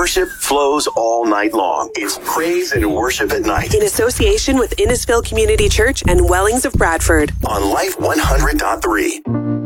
worship flows all night long. It's Praise and Worship at Night. In association with Innisfil Community Church and Wellings of Bradford. On Life 100.3.